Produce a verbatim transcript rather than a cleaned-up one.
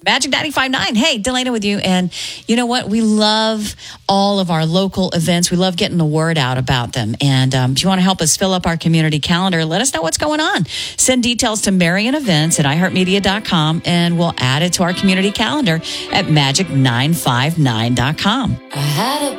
Magic ninety-five point nine. Hey, Delana with you. And you know what? We love all of our local events. We love getting the word out about them. And um, if you want to help us fill up our community calendar, let us know what's going on. Send details to Marion Events at i heart media dot com, and we'll add it to our community calendar at magic nine five nine dot com. I had a